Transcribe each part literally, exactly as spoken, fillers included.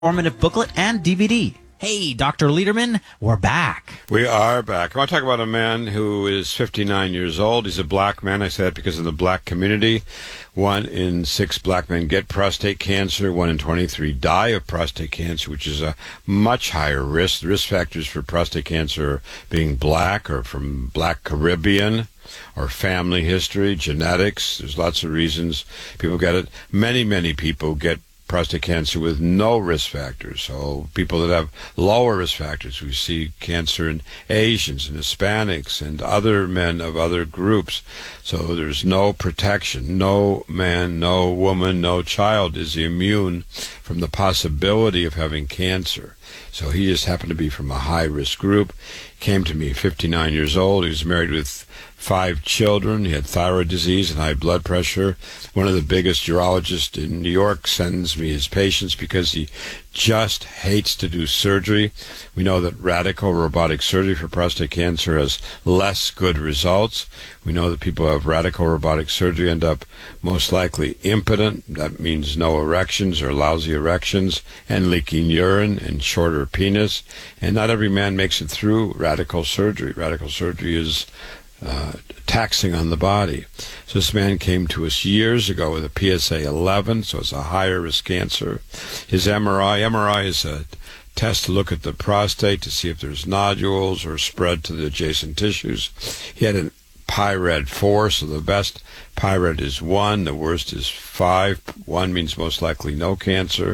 informative booklet and D V D. Hey, Doctor Lederman, we're back. We are back. I want to talk about a man who is fifty-nine years old. He's a black man. I say that because in the black community, one in six black men get prostate cancer. One in twenty-three die of prostate cancer, which is a much higher risk. The risk factors for prostate cancer are being black or from black Caribbean or family history, genetics. There's lots of reasons people get it. Many, many people get prostate cancer with no risk factors. So people that have lower risk factors, we see cancer in Asians and Hispanics and other men of other groups. So there's no protection. No man, no woman, no child is immune from the possibility of having cancer. So he just happened to be from a high-risk group. Came to me, fifty-nine years old. He was married with five children. He had thyroid disease and high blood pressure. One of the biggest urologists in New York sends me his patients because he just hates to do surgery. We know that radical robotic surgery for prostate cancer has less good results. We know that people who have radical robotic surgery end up most likely impotent. That means no erections or lousy erections and leaking urine and shorter penis. And not every man makes it through radical surgery. Radical surgery is Uh, taxing on the body. So this man came to us years ago with a P S A eleven, so it's a higher risk cancer. His M R I, M R I is a test to look at the prostate to see if there's nodules or spread to the adjacent tissues. He had an PIRAD four, so the best PIRAD is one, the worst is five. one means most likely no cancer.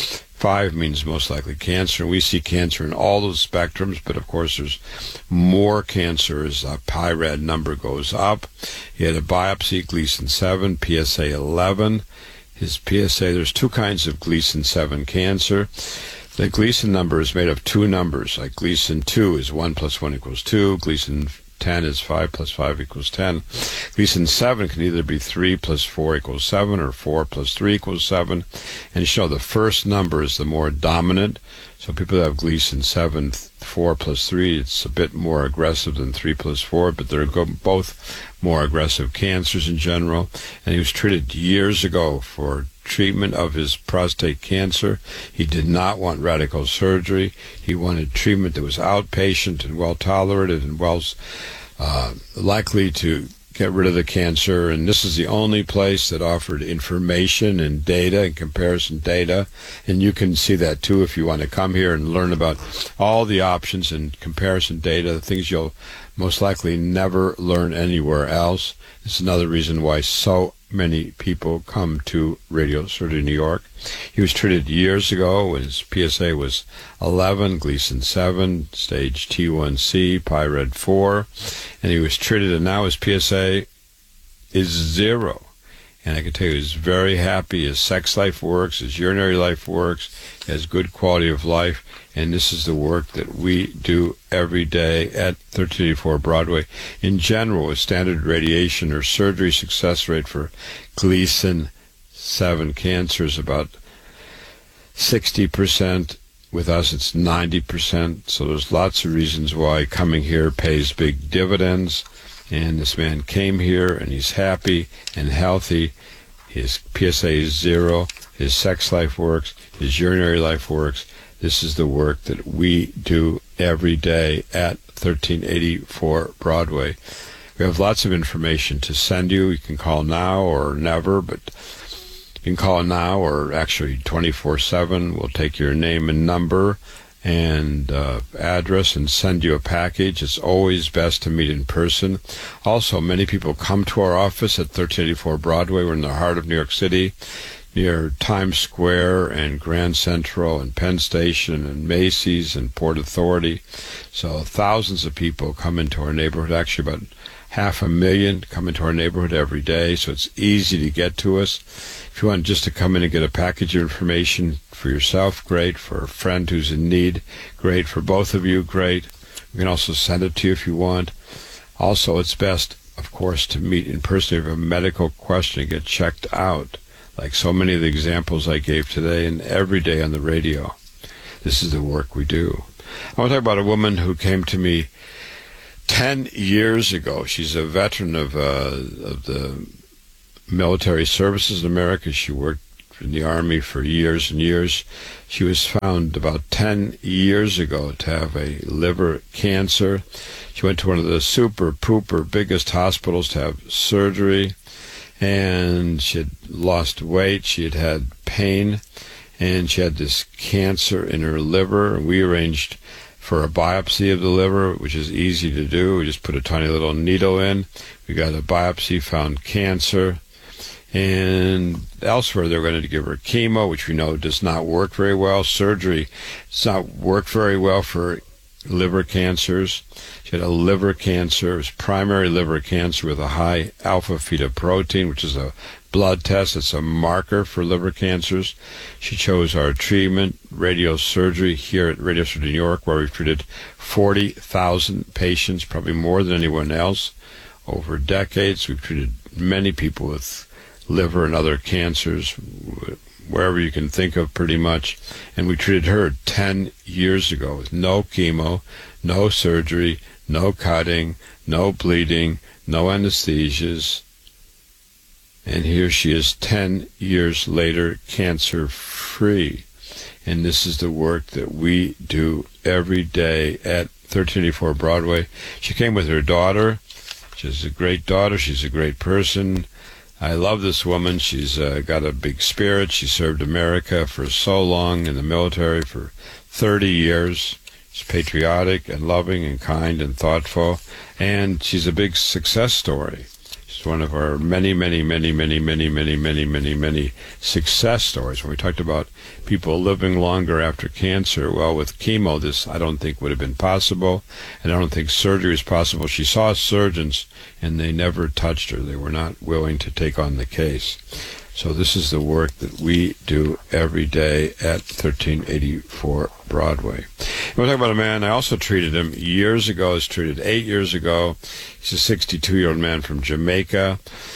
Five means most likely cancer. We see cancer in all those spectrums, but of course there's more cancer as the PIRAD number goes up. He had a biopsy, Gleason seven, P S A eleven. His P S A, there's two kinds of Gleason seven cancer. The Gleason number is made of two numbers. Like Gleason two is one plus one equals two. Gleason ten is five plus five equals ten. Gleason seven can either be three plus four equals seven or four plus three equals seven. And you know the first number is the more dominant. So people that have Gleason seven, four plus three, it's a bit more aggressive than three plus four, but they're both more aggressive cancers in general. And he was treated years ago for treatment of his prostate cancer. He did not want radical surgery. He wanted treatment that was outpatient and well tolerated and well uh, likely to get rid of the cancer. And this is the only place that offered information and data and comparison data. And you can see that too if you want to come here and learn about all the options and comparison data, the things you'll most likely never learn anywhere else. It's another reason why so many people come to Radio Surgery New York. He was treated years ago. His P S A was eleven, Gleason seven, stage T one C, PIRAD four, and he was treated, and now his P S A is zero. And I can tell you he's very happy. His sex life works, his urinary life works, he has good quality of life, and this is the work that we do every day at thirteen eighty-four Broadway. In general, with standard radiation or surgery, success rate for Gleason seven cancer is about sixty percent. With us, it's ninety percent. So there's lots of reasons why coming here pays big dividends. And this man came here, and he's happy and healthy. His P S A is zero. His sex life works. His urinary life works. This is the work that we do every day at thirteen eighty-four Broadway. We have lots of information to send you. You can call now or never, but you can call now or actually twenty-four seven. We'll take your name and number and uh, address and send you a package. It's always best to meet in person. Also, many people come to our office at thirteen eighty-four Broadway. We're in the heart of New York City, near Times Square and Grand Central and Penn Station and Macy's and Port Authority. So thousands of people come into our neighborhood. Actually, about half a million come into our neighborhood every day, so it's easy to get to us. If you want just to come in and get a package of information for yourself, great. For a friend who's in need, great. For both of you, great. We can also send it to you if you want. Also, it's best, of course, to meet in person if you have a medical question and get checked out, like so many of the examples I gave today and every day on the radio. This is the work we do. I want to talk about a woman who came to me ten years ago. She's a veteran of, uh, of the military services in America. She worked in the Army for years and years. She was found about ten years ago to have a liver cancer. She went to one of the super pooper biggest hospitals to have surgery, and she had lost weight. She had had pain, and she had this cancer in her liver. We arranged for a biopsy of the liver, which is easy to do. We just put a tiny little needle in. We got a biopsy, found cancer. And elsewhere, they're going to give her chemo, which we know does not work very well. Surgery does not work very well for liver cancers. She had a liver cancer. It was primary liver cancer with a high alpha-fetoprotein, which is a blood test. It's a marker for liver cancers. She chose our treatment, radiosurgery, here at Radiosurgery New York, where we've treated forty thousand patients, probably more than anyone else. Over decades, we've treated many people with liver and other cancers, wherever you can think of pretty much. And we treated her ten years ago with no chemo, no surgery, no cutting, no bleeding, no anesthesias. And here she is ten years later, cancer-free. And this is the work that we do every day at thirteen eighty-four Broadway. She came with her daughter. She's a great daughter. She's a great person. I love this woman. She's uh, got a big spirit. She served America for so long in the military for thirty years. She's patriotic and loving and kind and thoughtful. And she's a big success story. She's one of our many, many, many, many, many, many, many, many, many success stories. When we talked about people living longer after cancer, well, with chemo, this I don't think would have been possible, and I don't think surgery is possible. She saw surgeons, and they never touched her. They were not willing to take on the case. So this is the work that we do every day at thirteen eighty-four Broadway. And we'll talk about a man. I also treated him years ago. I was treated eight years ago. He's a sixty-two-year-old man from Jamaica.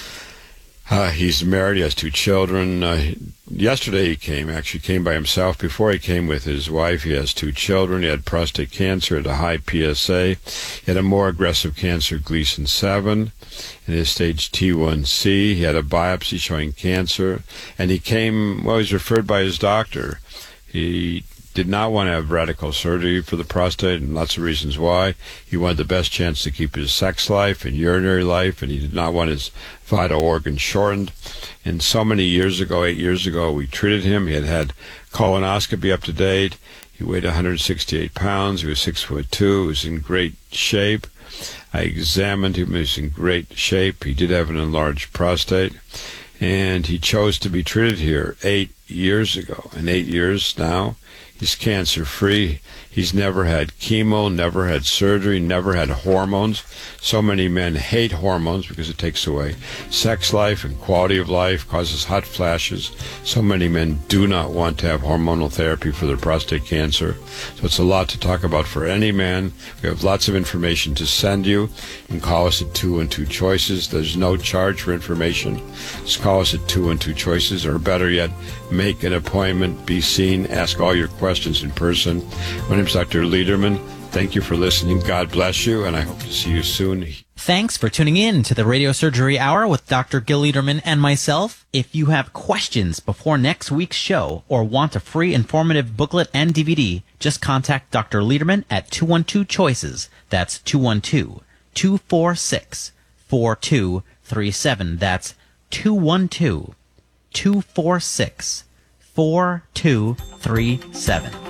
Uh, he's married. He has two children. Uh, yesterday he came. Actually came by himself. Before he came with his wife. He has two children. He had prostate cancer at a high P S A. He had a more aggressive cancer, Gleason seven. In his stage T one C, he had a biopsy showing cancer, and he came, well, he was referred by his doctor. He did not want to have radical surgery for the prostate, and lots of reasons why. He wanted the best chance to keep his sex life and urinary life, and he did not want his vital organs shortened. And so many years ago, eight years ago, we treated him. He had had colonoscopy up to date. He weighed one hundred sixty-eight pounds. He was six foot two. He was in great shape. I examined him. He was in great shape. He did have an enlarged prostate, and he chose to be treated here eight years ago. In eight years now, he's cancer-free. He's never had chemo, never had surgery, never had hormones. So many men hate hormones because it takes away sex life and quality of life, causes hot flashes. So many men do not want to have hormonal therapy for their prostate cancer. So it's a lot to talk about for any man. We have lots of information to send you. You can call us at two one two choices. There's no charge for information. Just call us at two one two choices, or better yet, make an appointment, be seen, ask all your questions in person. My name's Doctor Lederman. Thank you for listening. God bless you, and I hope to see you soon. Thanks for tuning in to the Radio Surgery Hour with Doctor Gil Lederman and myself. If you have questions before next week's show or want a free informative booklet and D V D, just contact Doctor Lederman at two one two choices. That's two one two, two four six, four two three seven. That's two one two, two four six, four two three seven.